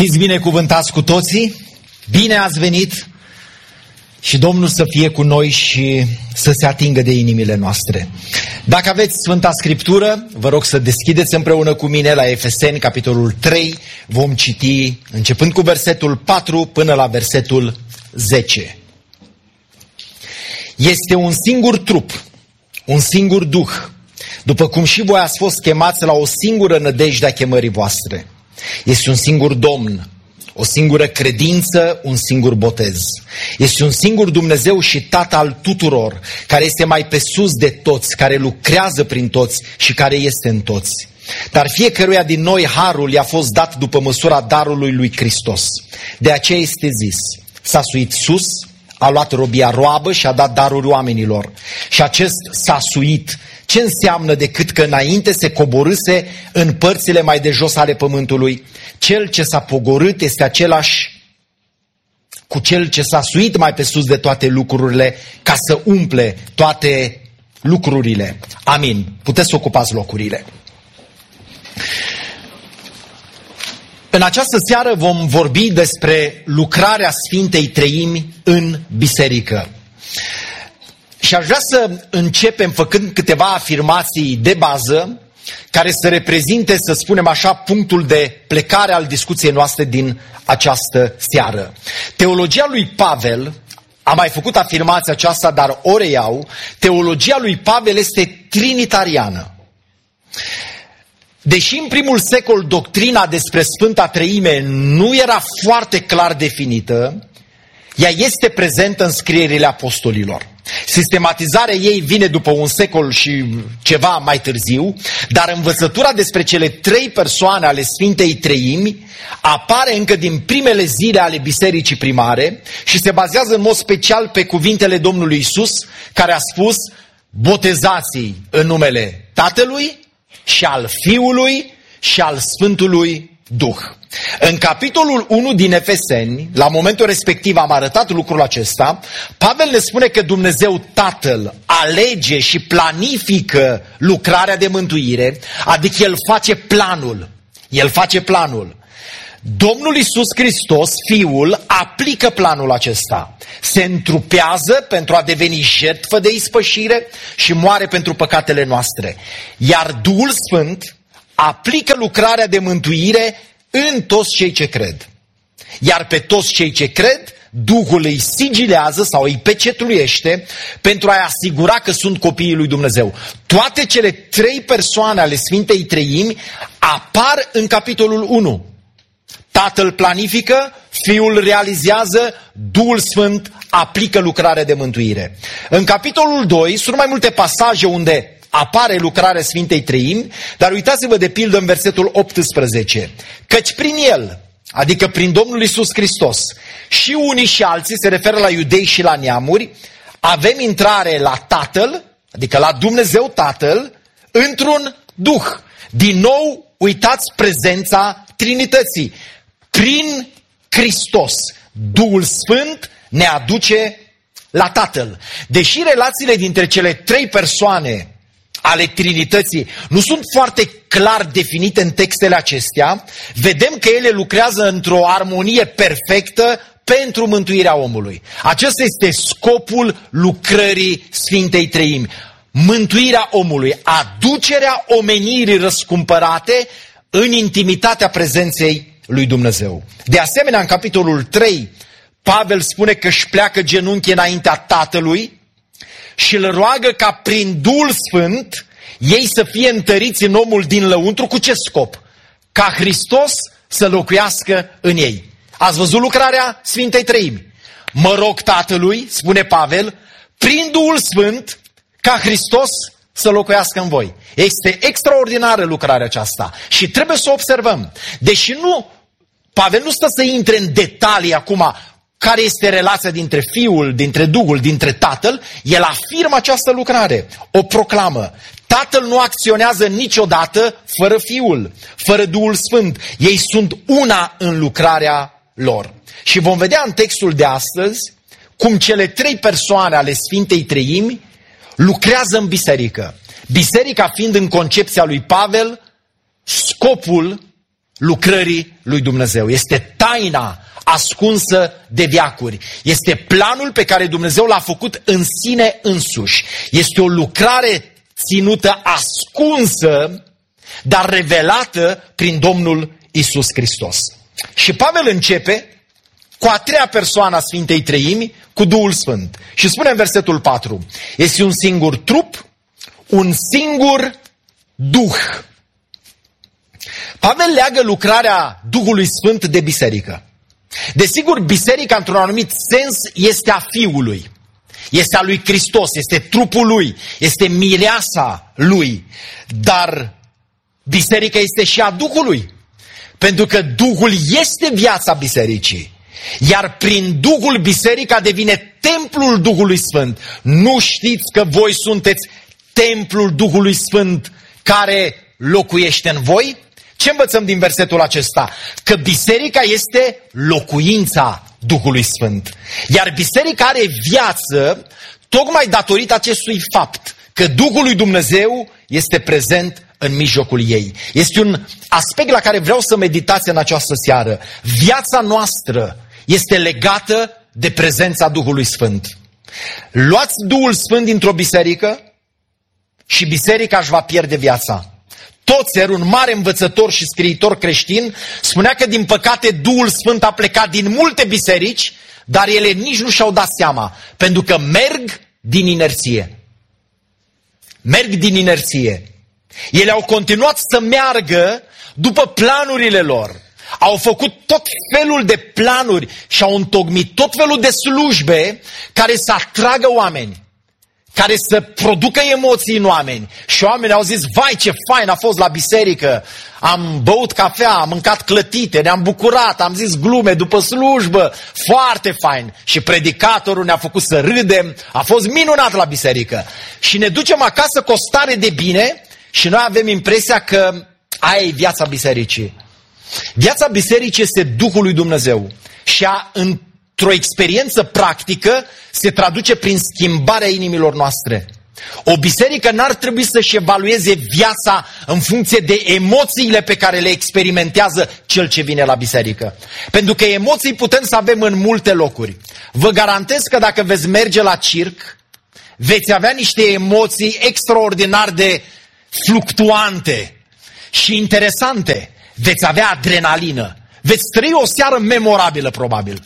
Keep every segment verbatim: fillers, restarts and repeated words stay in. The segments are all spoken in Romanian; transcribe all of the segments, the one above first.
Fiți binecuvântați cu toții, bine ați venit și Domnul să fie cu noi și să se atingă de inimile noastre. Dacă aveți Sfânta Scriptură, vă rog să deschideți împreună cu mine la Efeseni, capitolul trei, vom citi începând cu versetul patru până la versetul zece. Este un singur trup, un singur Duh, după cum și voi ați fost chemați la o singură nădejde a chemării voastre. Este un singur Domn, o singură credință, un singur botez. Este un singur Dumnezeu și Tată al tuturor, care este mai pe sus de toți, care lucrează prin toți și care este în toți. Dar fiecăruia din noi harul i-a fost dat după măsura darului lui Hristos. De aceea este zis, s-a suit sus, a luat robia roabă și a dat daruri oamenilor. Și acest s-a suit, ce înseamnă decât că înainte se coborâse în părțile mai de jos ale pământului? Cel ce s-a pogorât este același cu cel ce s-a suit mai pe sus de toate lucrurile, ca să umple toate lucrurile. Amin. Puteți să ocupați locurile. În această seară vom vorbi despre lucrarea Sfintei Treimi în biserică. Și aș vrea să începem făcând câteva afirmații de bază care să reprezinte, să spunem așa, punctul de plecare al discuției noastre din această seară. Teologia lui Pavel, am mai făcut afirmația aceasta, dar o reiau, teologia lui Pavel este trinitariană. Deși în primul secol doctrina despre Sfânta Treime nu era foarte clar definită, ea este prezentă în scrierile apostolilor. Sistematizarea ei vine după un secol și ceva mai târziu, dar învățătura despre cele trei persoane ale Sfintei Treimi apare încă din primele zile ale bisericii primare și se bazează în mod special pe cuvintele Domnului Iisus, care a spus: botezați-i în numele Tatălui și al Fiului și al Sfântului Duh. În capitolul unu din Efeseni, la momentul respectiv am arătat lucrul acesta, Pavel ne spune că Dumnezeu Tatăl alege și planifică lucrarea de mântuire, adică El face planul. El face planul. Domnul Iisus Hristos, Fiul, aplică planul acesta. Se întrupează pentru a deveni jertfă de ispășire și moare pentru păcatele noastre. Iar Duhul Sfânt aplică lucrarea de mântuire în toți cei ce cred. Iar pe toți cei ce cred, Duhul îi sigilează sau îi pecetluiește pentru a-i asigura că sunt copiii lui Dumnezeu. Toate cele trei persoane ale Sfintei Treimi apar în capitolul unu. Tatăl planifică, Fiul realizează, Duhul Sfânt aplică lucrarea de mântuire. În capitolul doi sunt mai multe pasaje unde apare lucrarea Sfintei Treimi, dar uitați-vă de pildă în versetul optsprezece. Căci prin El, adică prin Domnul Iisus Hristos, și unii și alții, se referă la iudei și la neamuri, avem intrare la Tatăl, adică la Dumnezeu Tatăl, într-un Duh. Din nou, uitați prezența Trinității. Prin Hristos, Duhul Sfânt ne aduce la Tatăl. Deși relațiile dintre cele trei persoane ale Trinității nu sunt foarte clar definite în textele acestea, vedem că ele lucrează într-o armonie perfectă pentru mântuirea omului. Acesta este scopul lucrării Sfintei Treimi. Mântuirea omului, aducerea omenirii răscumpărate în intimitatea prezenței lui Dumnezeu. De asemenea, în capitolul trei, Pavel spune că își pleacă genunchi înaintea Tatălui și îl roagă ca prin Duhul Sfânt ei să fie întăriți în omul din lăuntru. Cu ce scop? Ca Hristos să locuiască în ei. Ați văzut lucrarea Sfintei Treimi? Mă rog Tatălui, spune Pavel, prin Duhul Sfânt, ca Hristos să locuiască în voi. Este extraordinară lucrarea aceasta și trebuie să o observăm. Deși nu, Pavel nu stă să intre în detalii acum care este relația dintre Fiul, dintre Duhul, dintre Tatăl, el afirmă această lucrare, o proclamă. Tatăl nu acționează niciodată fără Fiul, fără Duhul Sfânt. Ei sunt una în lucrarea lor. Și vom vedea în textul de astăzi cum cele trei persoane ale Sfintei Treimi lucrează în biserică. Biserica fiind în concepția lui Pavel scopul lucrării lui Dumnezeu. Este taina ascunsă de veacuri. Este planul pe care Dumnezeu l-a făcut în sine însuși. Este o lucrare ținută ascunsă, dar revelată prin Domnul Iisus Hristos. Și Pavel începe cu a treia persoană a Sfintei Treimi, cu Duhul Sfânt. Și spune în versetul patru, este un singur trup, un singur Duh. Pavel leagă lucrarea Duhului Sfânt de biserică. Desigur, biserica, într-un anumit sens, este a Fiului. Este a lui Hristos, este trupul lui, este mireasa lui. Dar biserica este și a Duhului. Pentru că Duhul este viața bisericii. Iar prin Duhul biserica devine templul Duhului Sfânt. Nu știți că voi sunteți templul Duhului Sfânt care locuiește în voi? Ce învățăm din versetul acesta? Că biserica este locuința Duhului Sfânt. Iar biserica are viață tocmai datorită acestui fapt, că Duhul lui Dumnezeu este prezent în mijlocul ei. Este un aspect la care vreau să meditați în această seară. Viața noastră este legată de prezența Duhului Sfânt. Luați Duhul Sfânt dintr-o biserică și biserica își va pierde viața. Toțer, un mare învățător și scriitor creștin, spunea că din păcate Duhul Sfânt a plecat din multe biserici, dar ele nici nu și-au dat seama, pentru că merg din inerție. Merg din inerție. Ele au continuat să meargă după planurile lor. Au făcut tot felul de planuri și au întocmit tot felul de slujbe care să atragă oameni, care să producă emoții în oameni. Și oamenii au zis, vai ce fain a fost la biserică, am băut cafea, am mâncat clătite, ne-am bucurat, am zis glume după slujbă, foarte fain. Și predicatorul ne-a făcut să râdem, a fost minunat la biserică. Și ne ducem acasă cu o stare de bine și noi avem impresia că aia e viața bisericii. Viața bisericii este Duhul lui Dumnezeu și a, într-o experiență practică se traduce prin schimbarea inimilor noastre. O biserică n-ar trebui să-și evalueze viața în funcție de emoțiile pe care le experimentează cel ce vine la biserică. Pentru că emoții putem să avem în multe locuri. Vă garantez că dacă veți merge la circ, veți avea niște emoții extraordinar de fluctuante și interesante. Veți avea adrenalină. Veți trăi o seară memorabilă, probabil.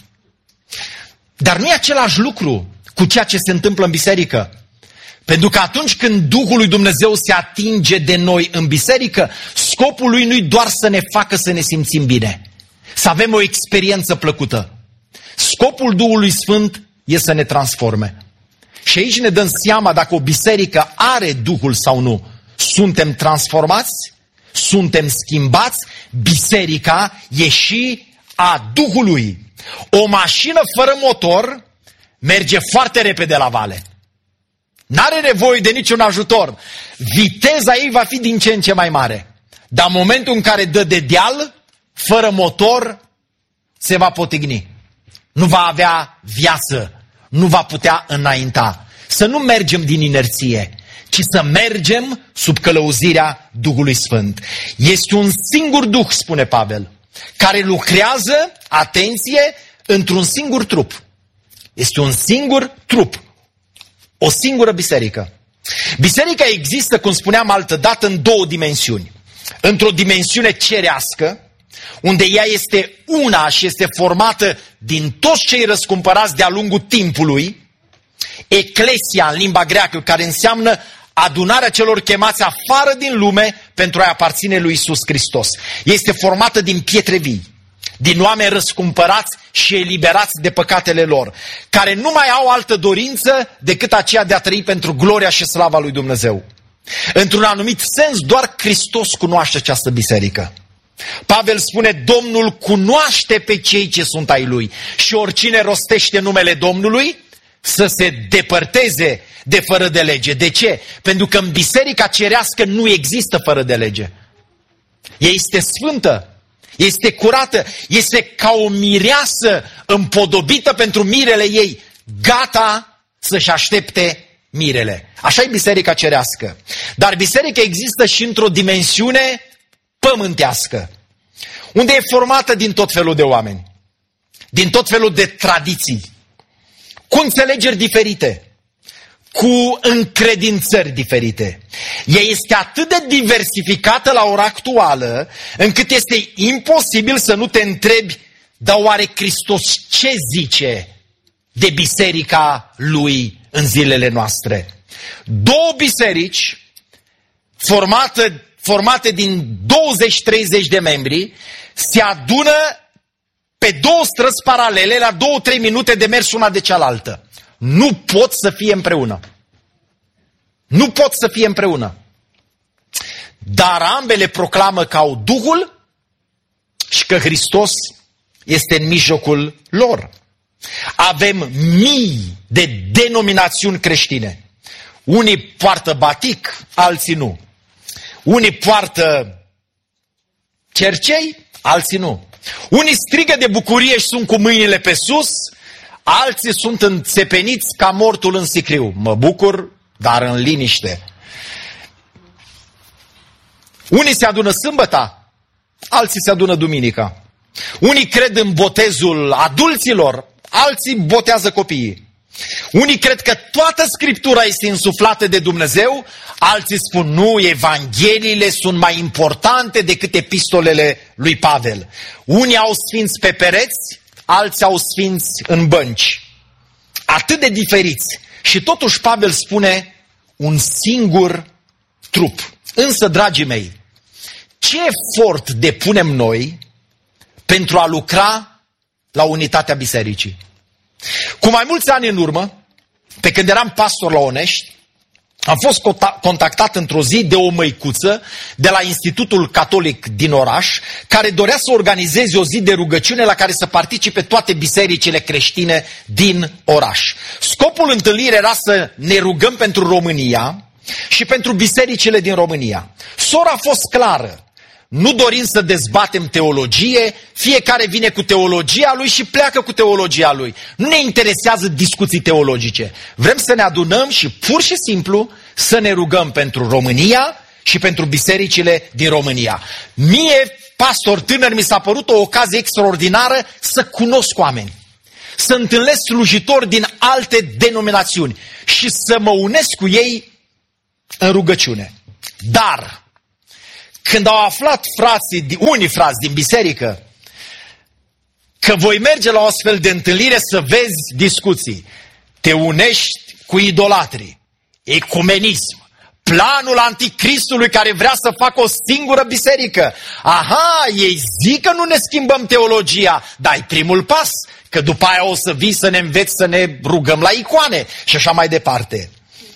Dar nu e același lucru cu ceea ce se întâmplă în biserică. Pentru că atunci când Duhul lui Dumnezeu se atinge de noi în biserică, scopul lui nu-i doar să ne facă să ne simțim bine, să avem o experiență plăcută. Scopul Duhului Sfânt e să ne transforme. Și aici ne dăm seama dacă o biserică are Duhul sau nu. Suntem transformați? Suntem schimbați? Biserica e și a Duhului. O mașină fără motor merge foarte repede la vale. N-are nevoie de niciun ajutor. Viteza ei va fi din ce în ce mai mare. Dar în momentul în care dă de deal, fără motor, se va potigni. Nu va avea viață. Nu va putea înainta. Să nu mergem din inerție, ci să mergem sub călăuzirea Duhului Sfânt. Este un singur Duh, spune Pavel, care lucrează, atenție, într-un singur trup. Este un singur trup. O singură biserică. Biserica există, cum spuneam altădată, în două dimensiuni. Într-o dimensiune cerească, unde ea este una și este formată din toți cei răscumpărați de-a lungul timpului, Eclesia în limba greacă, care înseamnă adunarea celor chemați afară din lume pentru a-i aparține lui Iisus Hristos. Este formată din pietre vii, din oameni răscumpărați și eliberați de păcatele lor, care nu mai au altă dorință decât aceea de a trăi pentru gloria și slava lui Dumnezeu. Într-un anumit sens, doar Hristos cunoaște această biserică. Pavel spune, Domnul cunoaște pe cei ce sunt ai lui și oricine rostește numele Domnului să se depărteze de fără de lege. De ce? Pentru că în biserica cerească nu există fără de lege. Ea este sfântă, este curată, este ca o mireasă împodobită pentru mirele ei, gata să-și aștepte mirele. Așa e biserica cerească. Dar biserica există și într-o dimensiune pământească. unde e formată din tot felul de oameni, din tot felul de tradiții, cu înțelegeri diferite, cu încredințări diferite. Ea este atât de diversificată la ora actuală, încât este imposibil să nu te întrebi, dar oare Hristos ce zice de biserica lui în zilele noastre? Două biserici formate, formate din douăzeci treizeci de membri se adună pe două străzi paralele, la două trei minute de mers una de cealaltă. Nu pot să fie împreună. Nu pot să fie împreună. Dar ambele proclamă că au Duhul și că Hristos este în mijlocul lor. Avem mii de denominațiuni creștine. Unii poartă batic, alții nu. Unii poartă cercei, alții nu. Unii strigă de bucurie și sunt cu mâinile pe sus, alții sunt înțepeniți ca mortul în sicriu. Mă bucur, dar în liniște. Unii se adună sâmbăta, alții se adună duminica. Unii cred în botezul adulților, alții botează copiii. Unii cred că toată Scriptura este insuflată de Dumnezeu, alții spun nu, Evangheliile sunt mai importante decât epistolele lui Pavel. Unii au sfinți pe pereți, alții au sfinți în bănci. Atât de diferiți. Și totuși Pavel spune un singur trup. Însă, dragii mei, ce efort depunem noi pentru a lucra la unitatea bisericii? Cu mai mulți ani în urmă, pe când eram pastor la Onești, am fost contactat într-o zi de o măicuță de la Institutul Catolic din oraș, care dorea să organizeze o zi de rugăciune la care să participe toate bisericile creștine din oraș. Scopul întâlnirii era să ne rugăm pentru România și pentru bisericile din România. Sora a fost clară. Nu dorim să dezbatem teologie, fiecare vine cu teologia lui și pleacă cu teologia lui. Nu ne interesează discuții teologice. Vrem să ne adunăm și pur și simplu să ne rugăm pentru România și pentru bisericile din România. Mie, pastor tânăr, mi s-a părut o ocazie extraordinară să cunosc oameni, să întâlnesc slujitori din alte denominațiuni și să mă unesc cu ei în rugăciune. Dar când au aflat frații, unii frați din biserică, că voi merge la o astfel de întâlnire să vezi discuții, te unești cu idolatrii, ecumenism, planul anticristului care vrea să facă o singură biserică. Aha, ei zic că nu ne schimbăm teologia, dar e primul pas, că după aia o să vii să ne înveți să ne rugăm la icoane și așa mai departe.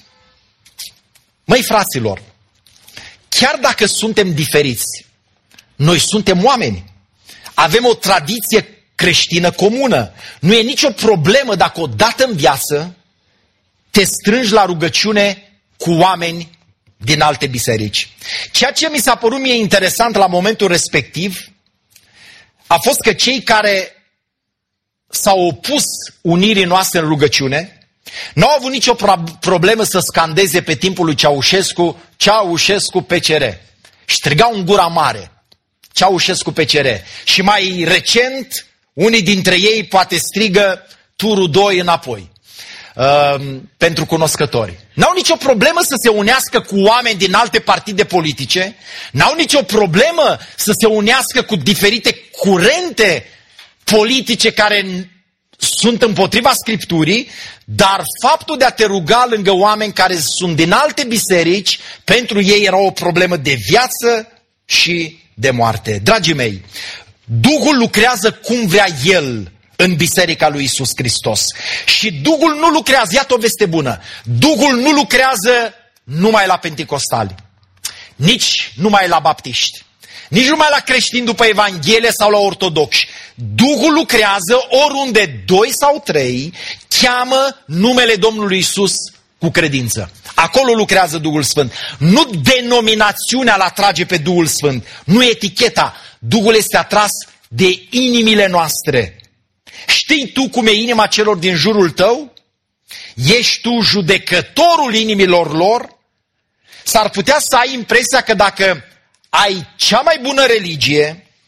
Măi, fraților, chiar dacă suntem diferiți, noi suntem oameni. Avem o tradiție creștină comună. Nu e nicio problemă dacă odată în viață te strângi la rugăciune cu oameni din alte biserici. Ceea ce mi s-a părut mie interesant la momentul respectiv a fost că cei care s-au opus unirii noastre în rugăciune n-au avut nicio problemă să scandeze pe timpul lui Ceaușescu, Ceaușescu P C R. Și strigau în gura mare, Ceaușescu P C R. Și mai recent, unii dintre ei poate strigă turul doi înapoi. Uh, pentru cunoscători. N-au nicio problemă să se unească cu oameni din alte partide politice, n-au nicio problemă să se unească cu diferite curente politice care sunt împotriva Scripturii, dar faptul de a te ruga lângă oameni care sunt din alte biserici, pentru ei era o problemă de viață și de moarte. Dragii mei, Duhul lucrează cum vrea El în biserica lui Iisus Hristos. Și Duhul nu lucrează, iată o veste bună, Duhul nu lucrează numai la penticostali, nici numai la baptiști, nici numai la creștini după Evanghelie sau la ortodoxi. Duhul lucrează oriunde doi sau trei cheamă numele Domnului Iisus cu credință. Acolo lucrează Duhul Sfânt. Nu denominațiunea îl atrage pe Duhul Sfânt, nu eticheta. Duhul este atras de inimile noastre. Știi tu cum e inima celor din jurul tău? Ești tu judecătorul inimilor lor? S-ar putea să ai impresia că dacă ai cea mai bună religie,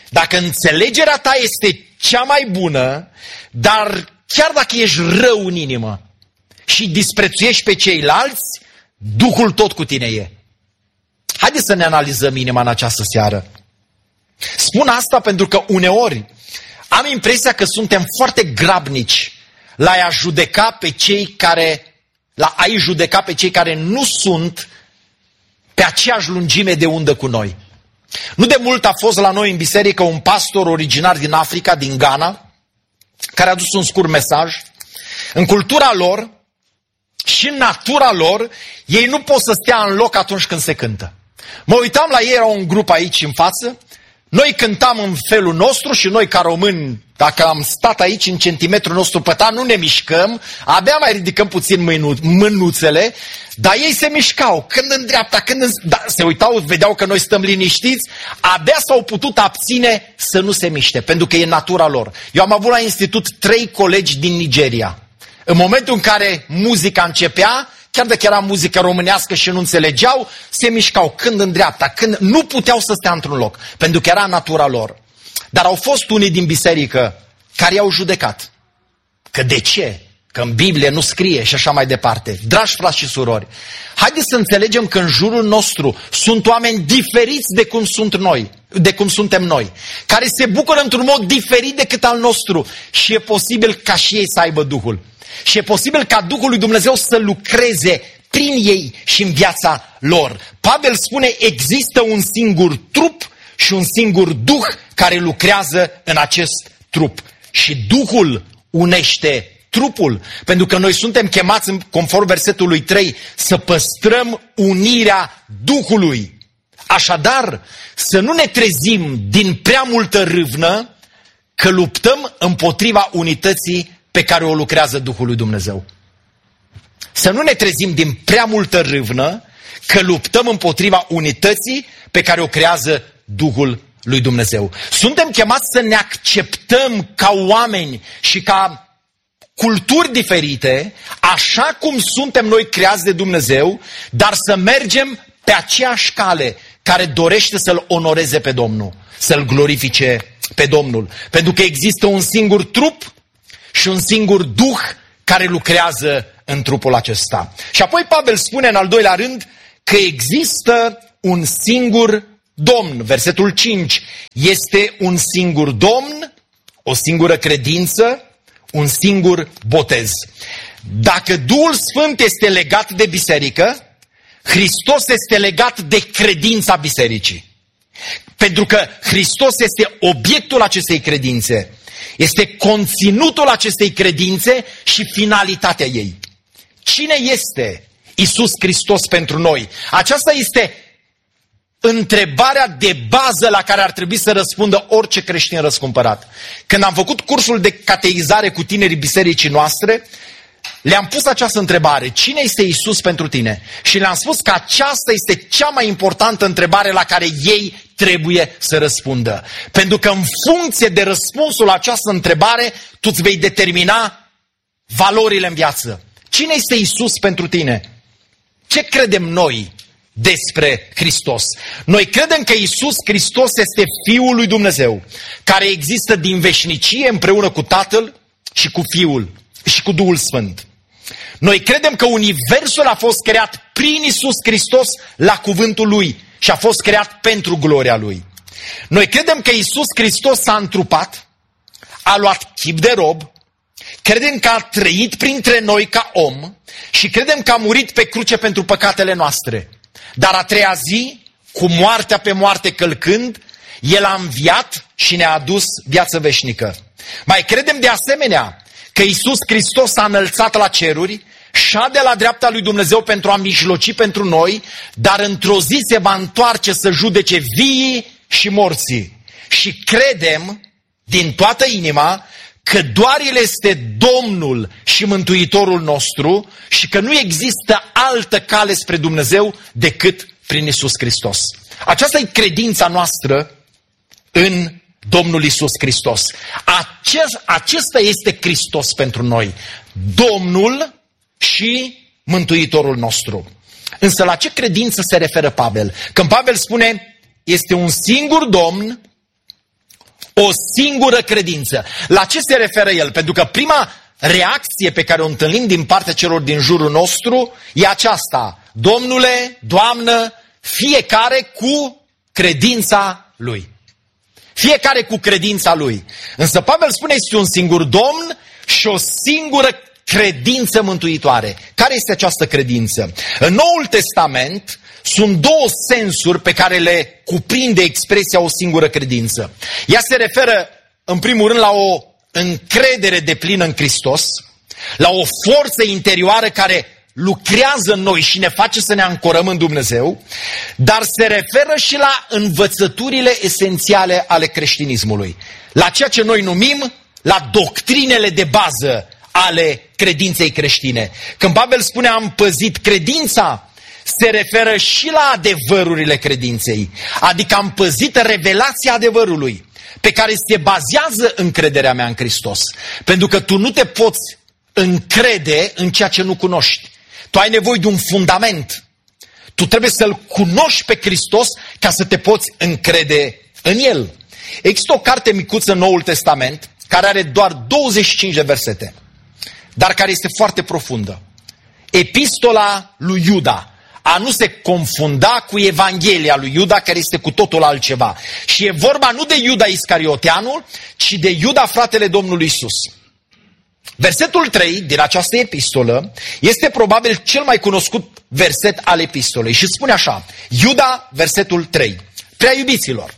Dacă înțelegerea ta este cea mai bună, dar chiar dacă ești rău în inimă și disprețuiești pe ceilalți, Duhul tot cu tine e. Haideți să ne analizăm inima în această seară. Spun asta pentru că uneori am impresia că suntem foarte grabnici la a judeca pe cei care, la a-i judeca pe cei care nu sunt pe aceeași lungime de undă cu noi. Nu de mult a fost la noi în biserică un pastor originar din Africa, din Ghana, care a dus un scurt mesaj. În cultura lor și în natura lor, ei nu pot să stea în loc atunci când se cântă. Mă uitam la ei, era un grup aici în față, noi cântam în felul nostru și noi ca români, dacă am stat aici în centimetrul nostru pătat, nu ne mișcăm, abia mai ridicăm puțin mâinu- mânuțele, dar ei se mișcau, când în dreapta, când în... Da, se uitau, vedeau că noi stăm liniștiți, abia s-au putut abține să nu se miște, pentru că e natura lor. Eu am avut la institut trei colegi din Nigeria. În momentul în care muzica începea, chiar dacă era muzică românească și nu înțelegeau, se mișcau când în dreapta, când nu puteau să stea într-un loc, pentru că era natura lor. Dar au fost unii din biserică care i-au judecat. Că de ce? Că în Biblie nu scrie și așa mai departe. Dragi frați și surori, haideți să înțelegem că în jurul nostru sunt oameni diferiți de cum sunt noi, de cum suntem noi, care se bucură într-un mod diferit decât al nostru și e posibil ca și ei să aibă Duhul. Și e posibil ca Duhul lui Dumnezeu să lucreze prin ei și în viața lor. Pavel spune, există un singur trup și un singur Duh care lucrează în acest trup. Și Duhul unește trupul, pentru că noi suntem chemați, conform versetului trei, să păstrăm unirea Duhului. Așadar, să nu ne trezim din prea multă râvnă că luptăm împotriva unității pe care o lucrează Duhul lui Dumnezeu. Să nu ne trezim din prea multă râvnă că luptăm împotriva unității pe care o creează Duhul lui Dumnezeu. Suntem chemați să ne acceptăm ca oameni și ca culturi diferite, așa cum suntem noi creați de Dumnezeu, dar să mergem pe aceeași cale care dorește să-L onoreze pe Domnul, să-L glorifice pe Domnul. Pentru că există un singur trup și un singur Duh care lucrează în trupul acesta. Și apoi Pavel spune în al doilea rând că există un singur Domn. Versetul cinci. Este un singur Domn, o singură credință, un singur botez. Dacă Duhul Sfânt este legat de biserică, Hristos este legat de credința bisericii. Pentru că Hristos este obiectul acestei credințe. Este conținutul acestei credințe și finalitatea ei. Cine este Iisus Hristos pentru noi? Aceasta este întrebarea de bază la care ar trebui să răspundă orice creștin răscumpărat. Când am făcut cursul de cateizare cu tinerii bisericii noastre, le-am pus această întrebare: cine este Iisus pentru tine? Și le-am spus că aceasta este cea mai importantă întrebare la care ei trebuie să răspundă. Pentru că în funcție de răspunsul la această întrebare, tu îți vei determina valorile în viață. Cine este Iisus pentru tine? Ce credem noi despre Hristos? Noi credem că Iisus Hristos este Fiul lui Dumnezeu, care există din veșnicie împreună cu Tatăl și cu Fiul și cu Duhul Sfânt. Noi credem că universul a fost creat prin Iisus Hristos la cuvântul Lui și a fost creat pentru gloria Lui. Noi credem că Iisus Hristos s-a întrupat, a luat chip de rob, credem că a trăit printre noi ca om și credem că a murit pe cruce pentru păcatele noastre. Dar a treia zi, cu moartea pe moarte călcând, El a înviat și ne-a adus viață veșnică. Mai credem de asemenea că Iisus Hristos s-a înălțat la ceruri, șade la dreapta lui Dumnezeu pentru a mijloci pentru noi, dar într-o zi se va întoarce să judece viii și morții. Și credem din toată inima că doar El este Domnul și Mântuitorul nostru și că nu există altă cale spre Dumnezeu decât prin Iisus Hristos. Aceasta e credința noastră în Domnul Iisus Hristos. Acest, acesta este Hristos pentru noi, Domnul și Mântuitorul nostru. Însă la ce credință se referă Pavel? Când Pavel spune este un singur Domn, O singură credință. La ce se referă el? Pentru că prima reacție pe care o întâlnim din partea celor din jurul nostru e aceasta. Domnule, Doamnă, fiecare cu credința lui. Fiecare cu credința lui. Însă Pavel spune, este un singur Domn și o singură credință mântuitoare. Care este această credință? În Noul Testament sunt două sensuri pe care le cuprinde expresia o singură credință. Ea se referă, în primul rând, la o încredere deplină în Hristos, la o forță interioară care lucrează în noi și ne face să ne ancorăm în Dumnezeu, dar se referă și la învățăturile esențiale ale creștinismului, la ceea ce noi numim, la doctrinele de bază ale credinței creștine. Când Pavel spune am păzit credința, se referă și la adevărurile credinței, adică am păzit revelația adevărului, pe care se bazează încrederea mea în Hristos. Pentru că tu nu te poți încrede în ceea ce nu cunoști. Tu ai nevoie de un fundament. Tu trebuie să-L cunoști pe Hristos ca să te poți încrede în El. Există o carte micuță în Noul Testament care are doar douăzeci și cinci de versete, dar care este foarte profundă. Epistola lui Iuda. A nu se confunda cu Evanghelia lui Iuda, care este cu totul altceva. Și e vorba nu de Iuda Iscarioteanul, ci de Iuda, fratele Domnului Iisus. Versetul trei din această epistolă este probabil cel mai cunoscut verset al epistolei și spune așa, Iuda, versetul trei. Prea iubiților,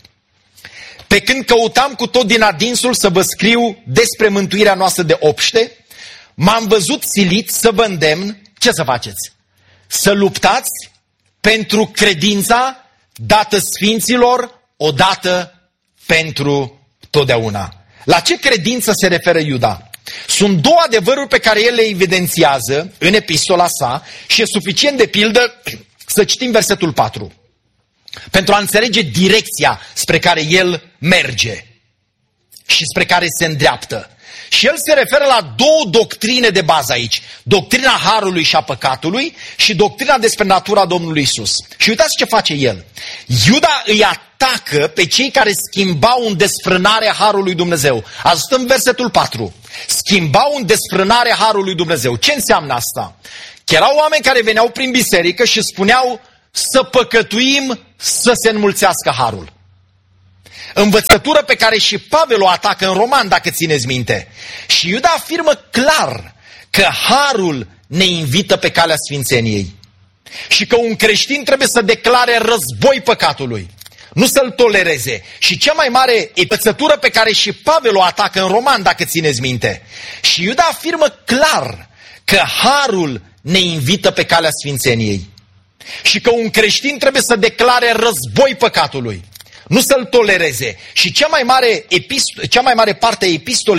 pe când căutam cu tot din adinsul să vă scriu despre mântuirea noastră de obște, m-am văzut silit să vă îndemn, ce să faceți? Să luptați pentru credința dată sfinților, odată pentru totdeauna. La ce credință se referă Iuda? Sunt două adevăruri pe care el le evidențiază în epistola sa și e suficient de pildă să citim versetul patru. Pentru a înțelege direcția spre care el merge și spre care se îndreaptă. Și el se referă la două doctrine de bază aici. Doctrina harului și a păcatului și doctrina despre natura Domnului Isus. Și uitați ce face el. Iuda îi atacă pe cei care schimbau în desfrânare harului Dumnezeu. Ascultăm versetul patru. Schimbau în desfrânare harului Dumnezeu. Ce înseamnă asta? Că erau oameni care veneau prin biserică și spuneau să păcătuim să se înmulțească harul. Învățătură pe care și Pavel o atacă în Roman, dacă țineți minte. Și Iuda afirmă clar că harul ne invită pe calea sfințeniei. Și că un creștin trebuie să declare război păcatului, nu să-l tolereze. Și cea mai mare învățătură pe care și Pavel o atacă în Roman, dacă țineți minte. Și Iuda afirmă clar că harul ne invită pe calea sfințeniei. Și că un creștin trebuie să declare război păcatului, nu să-l tolereze. Și cea mai mare, epist- cea mai mare parte a epistolei